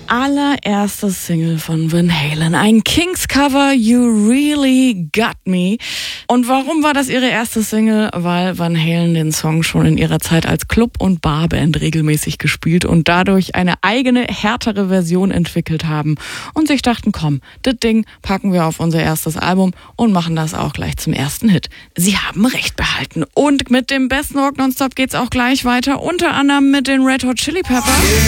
allererste Single von Van Halen. Ein Kings-Cover, You Really Got Me. Und warum war das ihre erste Single? Weil Van Halen den Song schon in ihrer Zeit als Club- und Barband regelmäßig gespielt und dadurch eine eigene, härtere Version entwickelt haben. Und sich dachten, komm, das Ding packen wir auf unser erstes Album und machen das auch gleich zum ersten Hit. Sie haben recht behalten. Und mit dem besten Rock Nonstop geht's auch gleich weiter. Unter anderem mit den Red Hot Chili Peppers.